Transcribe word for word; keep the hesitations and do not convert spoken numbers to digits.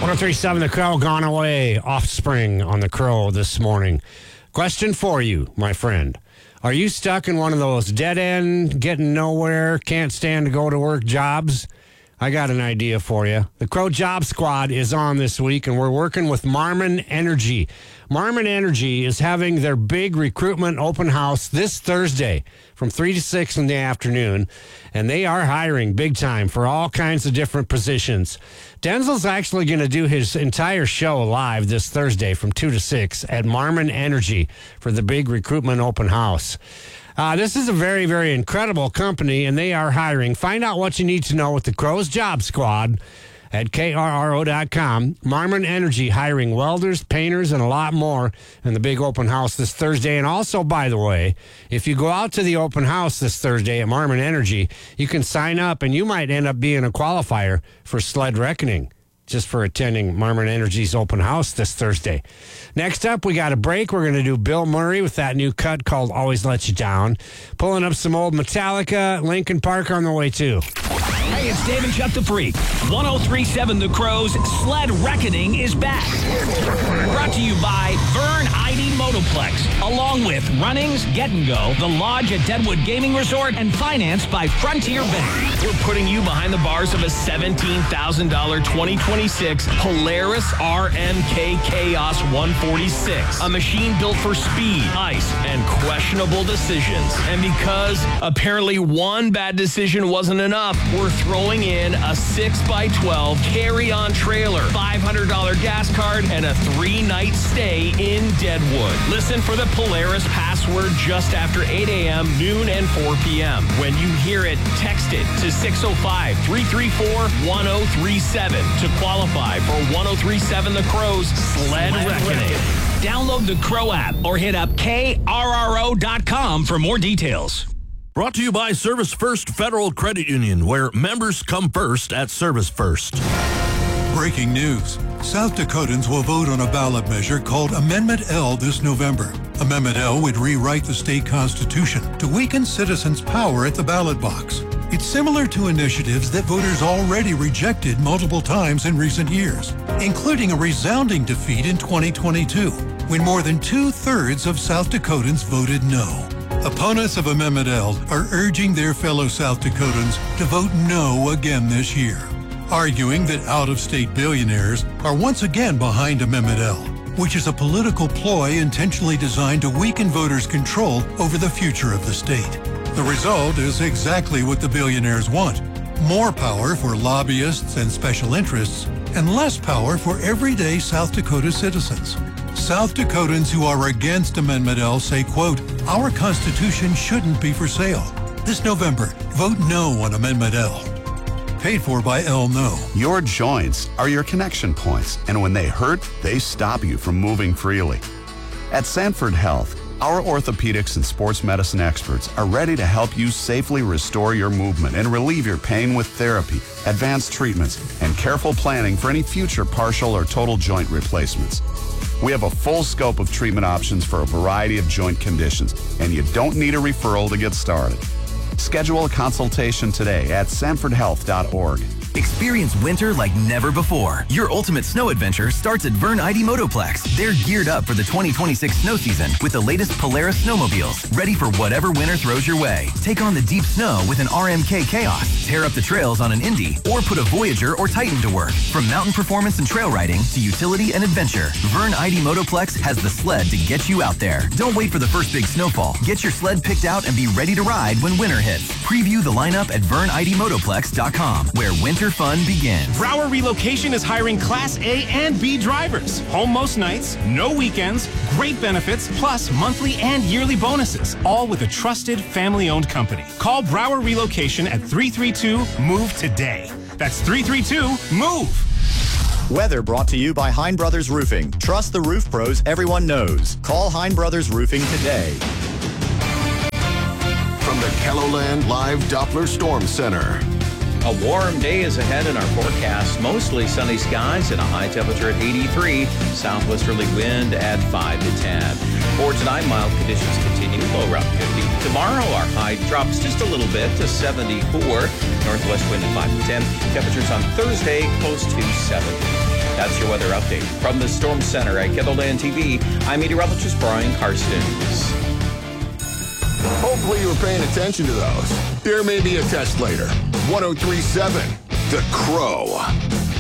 one oh three point seven The Crow, Gone Away, Offspring on The Crow this morning. Question for you, my friend. Are you stuck in one of those dead-end, getting nowhere, can't stand to go to work jobs? I got an idea for you. The Crow Job Squad is on this week, and we're working with Marmon Energy. Marmon Energy is having their big recruitment open house this Thursday from three to six in the afternoon, and they are hiring big time for all kinds of different positions. Denzel's actually going to do his entire show live this Thursday from two to six at Marmon Energy for the big recruitment open house. Uh, this is a very, very incredible company, and they are hiring. Find out what you need to know with the Crow's Job Squad at K R R O dot com. Marmon Energy hiring welders, painters, and a lot more in the big open house this Thursday. And also, by the way, if you go out to the open house this Thursday at Marmon Energy, you can sign up, and you might end up being a qualifier for Sled Reckoning, just for attending Marmon Energy's open house this Thursday. Next up, we got a break. We're going to do Bill Murray with that new cut called Always Let You Down. Pulling up some old Metallica, Linkin Park on the way, too. Hey, it's Dave and Chuck the Freak. one oh three point seven The Crow's Sled Reckoning is back. Brought to you by Vern I D Motoplex, along with Runnings, Get and Go, The Lodge at Deadwood Gaming Resort, and financed by Frontier Bank. We're putting you behind the bars of a seventeen thousand dollars twenty twenty-six Polaris R M K Chaos one forty-six, a machine built for speed, ice, and questionable decisions. And because apparently one bad decision wasn't enough, we're throwing in a six by twelve carry-on trailer, five hundred dollars gas card, and a three-night stay in Deadwood. Listen for the Polaris password just after eight a.m., noon, and four p.m. When you hear it, text it to six oh five, three three four, one oh three seven to qualify for one oh three point seven The Crow's Sled Reckoning. Download the Crow app or hit up K R R O dot com for more details. Brought to you by Service First Federal Credit Union, where members come first at Service First. Breaking news. South Dakotans will vote on a ballot measure called Amendment L this November. Amendment L would rewrite the state constitution to weaken citizens' power at the ballot box. It's similar to initiatives that voters already rejected multiple times in recent years, including a resounding defeat in twenty twenty-two, when more than two-thirds of South Dakotans voted no. Opponents of Amendment L are urging their fellow South Dakotans to vote no again this year, arguing that out-of-state billionaires are once again behind Amendment L, which is a political ploy intentionally designed to weaken voters' control over the future of the state. The result is exactly what the billionaires want: more power for lobbyists and special interests, and less power for everyday South Dakota citizens. South Dakotans who are against Amendment L say, quote, "Our Constitution shouldn't be for sale." This November, vote no on Amendment L. Paid for by L No. Your joints are your connection points, and when they hurt, they stop you from moving freely. At Sanford Health, our orthopedics and sports medicine experts are ready to help you safely restore your movement and relieve your pain with therapy, advanced treatments, and careful planning for any future partial or total joint replacements. We have a full scope of treatment options for a variety of joint conditions, and you don't need a referral to get started. Schedule a consultation today at sanford health dot org. Experience winter like never before. Your ultimate snow adventure starts at Vern I D Motoplex. They're geared up for the twenty twenty-six snow season with the latest Polaris snowmobiles, ready for whatever winter throws your way. Take on the deep snow with an R M K Chaos, tear up the trails on an Indy, or put a Voyager or Titan to work. From mountain performance and trail riding to utility and adventure, Vern I D Motoplex has the sled to get you out there. Don't wait for the first big snowfall. Get your sled picked out and be ready to ride when winter hits. Preview the lineup at vern I D motoplex dot com, where winter fun begins. Brower Relocation is hiring Class A and B drivers. Home most nights, no weekends, great benefits, plus monthly and yearly bonuses, all with a trusted family-owned company. Call Brower Relocation at three three two, move today. That's three three two, move. Weather brought to you by Hein Brothers Roofing. Trust the roof pros everyone knows. Call Hein Brothers Roofing today. From the KELOLAND Live Doppler Storm Center. A warm day is ahead in our forecast. Mostly sunny skies and a high temperature at eighty-three. Southwesterly wind at five to ten. For tonight, mild conditions continue, low around fifty. Tomorrow, our high drops just a little bit to seventy-four. Northwest wind at five to ten. Temperatures on Thursday close to seventy. That's your weather update. From the Storm Center at Kettleland T V, I'm meteorologist Brian Karstens. Hopefully you were paying attention to those. There may be a test later. one oh three point seven, The Crow.